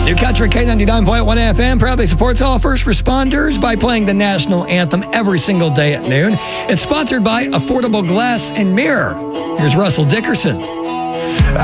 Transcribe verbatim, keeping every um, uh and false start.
New Country K ninety-nine point one F M proudly supports all first responders by playing the national anthem every single day at noon. It's sponsored by Affordable Glass and Mirror. Here's Russell Dickerson.